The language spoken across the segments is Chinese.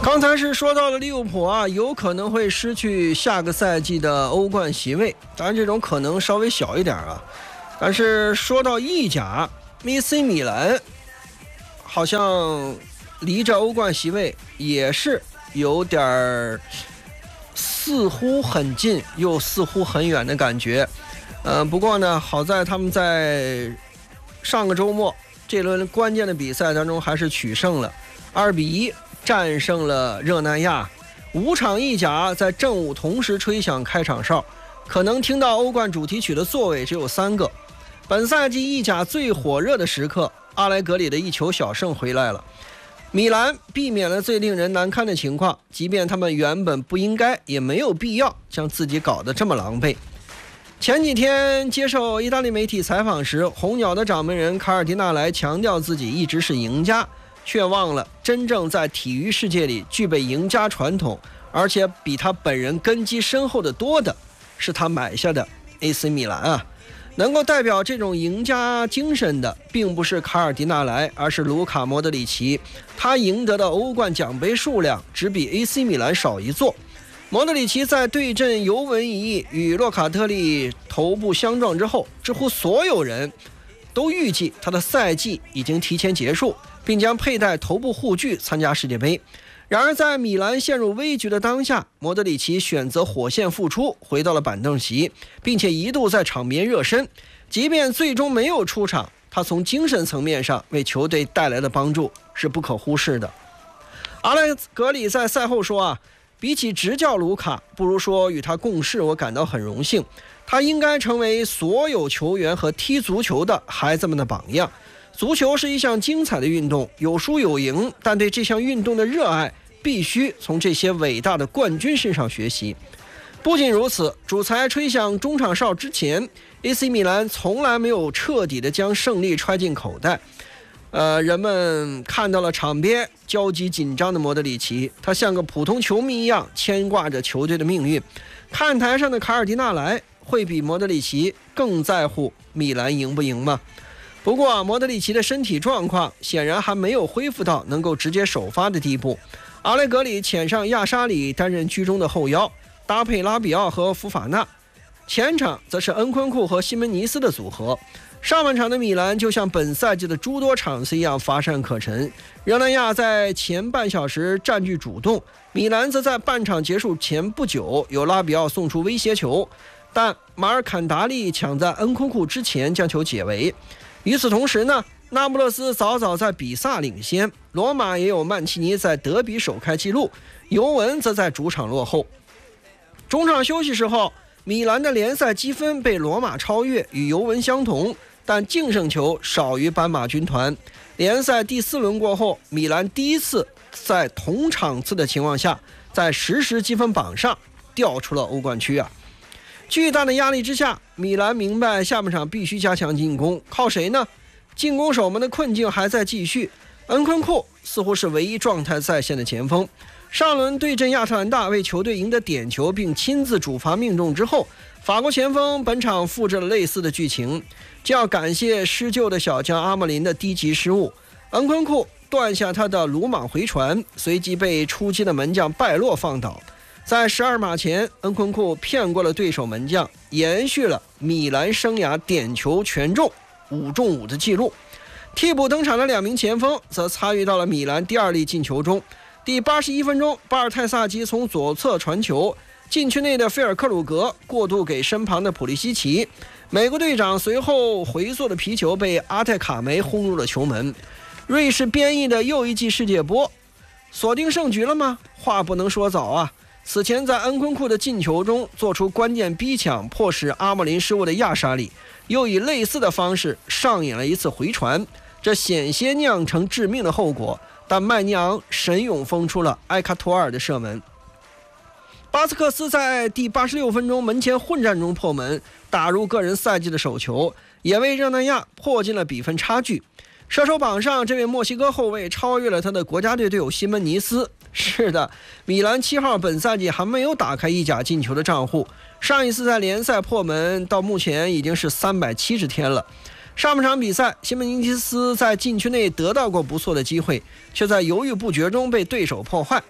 刚才是说到了利物浦啊，有可能会失去下个赛季的欧冠席位，当然这种可能稍微小一点啊。但是说到意甲，AC 米兰好像离着欧冠席位也是有点似乎很近又似乎很远的感觉。不过呢，好在他们在上个周末这轮关键的比赛当中还是取胜了，2-1战胜了热那亚。5场意甲在正午同时吹响开场哨，可能听到欧冠主题曲的座位只有3个。本赛季意甲最火热的时刻，阿莱格里的一球小胜回来了。米兰避免了最令人难堪的情况，即便他们原本不应该也没有必要将自己搞得这么狼狈。前几天接受意大利媒体采访时，红鸟的掌门人卡尔迪纳莱强调自己一直是赢家，却忘了真正在体育世界里具备赢家传统，而且比他本人根基深厚的多的是他买下的 AC 米兰啊。能够代表这种赢家精神的并不是卡尔迪纳莱，而是卢卡莫德里奇。他赢得的欧冠奖杯数量只比 AC 米兰少一座。莫德里奇在对阵尤文一役与洛卡特利头部相撞之后，几乎所有人都预计他的赛季已经提前结束，并将佩戴头部护具参加世界杯。然而在米兰陷入危局的当下，莫德里奇选择火线复出，回到了板凳席，并且一度在场边热身。即便最终没有出场，他从精神层面上为球队带来的帮助是不可忽视的。阿莱格里在赛后说啊，比起执教卢卡，不如说与他共事，我感到很荣幸。他应该成为所有球员和踢足球的孩子们的榜样。足球是一项精彩的运动，有输有赢，但对这项运动的热爱必须从这些伟大的冠军身上学习。不仅如此，主裁吹响中场哨之前， AC 米兰从来没有彻底的将胜利揣进口袋。人们看到了场边焦急紧张的莫德里奇，他像个普通球迷一样牵挂着球队的命运。看台上的卡尔迪纳莱会比莫德里奇更在乎米兰赢不赢吗？不过莫德里奇的身体状况显然还没有恢复到能够直接首发的地步。阿莱格里遣上亚沙里担任居中的后腰，搭配拉比奥和福法纳，前场则是恩昆库和西门尼斯的组合。上半场的米兰就像本赛季的诸多场次一样乏善可陈，热那亚在前半小时占据主动，米兰则在半场结束前不久有拉比奥送出威胁球，但马尔坎达利抢在恩昆库之前将球解围。与此同时呢，那不勒斯早早在比萨领先，罗马也有曼奇尼在德比首开纪录，尤文则在主场落后。中场休息时候，米兰的联赛积分被罗马超越，与尤文相同，但净胜球少于斑马军团。联赛第4轮过后，米兰第一次在同场次的情况下，在实时积分榜上掉出了欧冠区啊！巨大的压力之下，米兰明白下半场必须加强进攻，靠谁呢？进攻手们的困境还在继续，恩昆库似乎是唯一状态在线的前锋。上轮对阵亚特兰大为球队赢得点球并亲自主罚命中之后，法国前锋本场复制了类似的剧情，就要感谢施救的小将阿莫林的低级失误。恩昆库断下他的鲁莽回传，随即被出击的门将拜洛放倒。在12码前，恩昆库骗过了对手门将，延续了米兰生涯点球全中5中5的记录。替补登场的2名前锋则参与到了米兰第2粒进球中。第81分钟，巴尔泰萨基从左侧传球，禁区内的菲尔克鲁格过渡给身旁的普利西奇，美国队长随后回溯的皮球被阿泰卡梅轰入了球门。瑞士编译的又一季世界波锁定胜局了吗？话不能说早啊。此前在恩昆库的进球中做出关键逼抢迫使阿莫林失误的亚沙里，又以类似的方式上演了一次回传，这险些酿成致命的后果，但麦尼昂神勇封出了埃卡托尔的射门。巴斯克斯在第86分钟门前混战中破门，打入个人赛季的首球，也为热那亚迫近了比分差距。射手榜上，这位墨西哥后卫超越了他的国家队队友西门尼斯。是的，米兰7号本赛季还没有打开意甲进球的账户，上一次在联赛破门到目前已经是370天了。上半场比赛，西门尼斯在禁区内得到过不错的机会，却在犹豫不决中被对手破坏。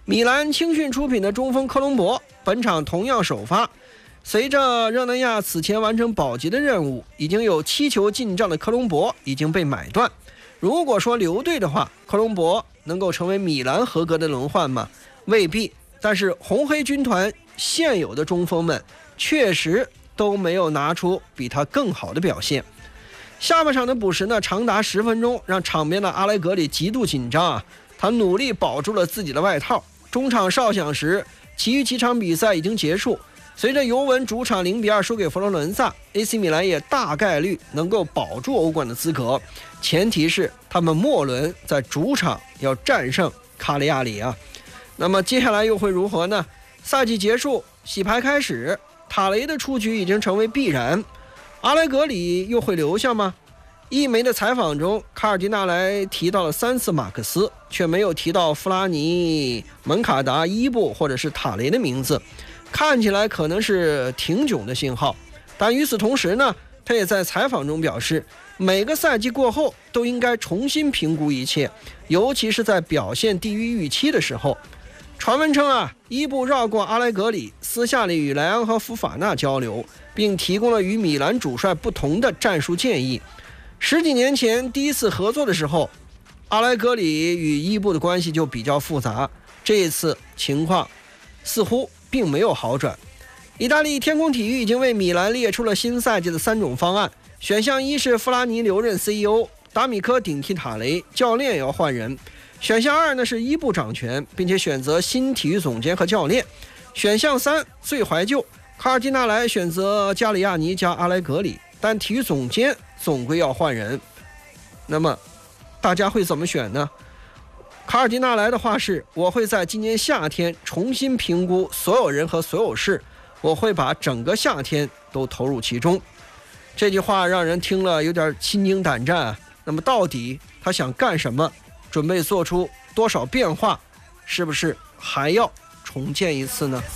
米兰青训出品的中锋科隆博本场同样首发。随着热那亚此前完成保级的任务，已经有7球进账的科隆博已经被买断。如果说留队的话，科隆博能够成为米兰合格的轮换吗？未必。但是红黑军团现有的中锋们确实都没有拿出比他更好的表现。下半场的补时呢，长达10分钟，让场边的阿莱格里极度紧张啊！他努力保住了自己的外套。中场哨响时，其余几场比赛已经结束。随着尤文主场0-2输给佛罗伦萨 ，AC 米兰也大概率能够保住欧冠的资格，前提是他们末轮在主场要战胜卡利亚里啊。那么接下来又会如何呢？赛季结束，洗牌开始，塔雷的出局已经成为必然。阿莱格里又会留下吗？一枚的采访中，卡尔迪纳莱提到了3次马克思，却没有提到弗拉尼、门卡达、伊布或者是塔雷的名字，看起来可能是挺囧的信号。但与此同时呢，他也在采访中表示，每个赛季过后都应该重新评估一切，尤其是在表现低于预期的时候。传闻称啊，伊布绕过阿莱格里，私下里与莱昂和福法纳交流，并提供了与米兰主帅不同的战术建议。10几年前第一次合作的时候，阿莱格里与伊布的关系就比较复杂，这一次情况似乎并没有好转。意大利天空体育已经为米兰列出了新赛季的3种方案，选项1是弗拉尼留任 CEO， 达米科顶替塔雷，教练也要换人。选项2呢是伊布掌权，并且选择新体育总监和教练。选项3最怀旧，卡尔迪纳莱选择加里亚尼加阿莱格里，但体育总监总归要换人。那么大家会怎么选呢？卡尔迪纳莱的话是，我会在今年夏天重新评估所有人和所有事，我会把整个夏天都投入其中。这句话让人听了有点心惊胆战啊。那么到底他想干什么？准备做出多少变化？是不是还要重建一次呢？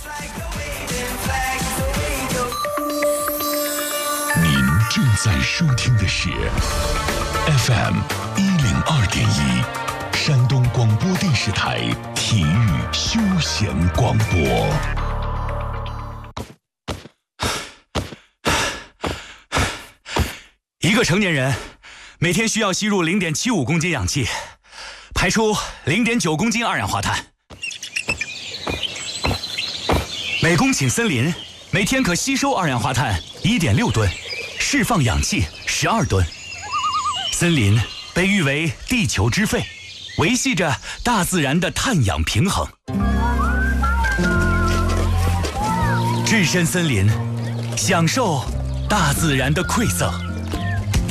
您正在收听的是 FM 102.1山东广播电视台体育休闲广播。 一个成年人每天需要吸入0.75公斤氧气，排出0.9公斤二氧化碳。每公顷森林每天可吸收二氧化碳1.6吨，释放氧气12吨。森林被誉为地球之肺，维系着大自然的碳氧平衡。置身森林，享受大自然的馈赠。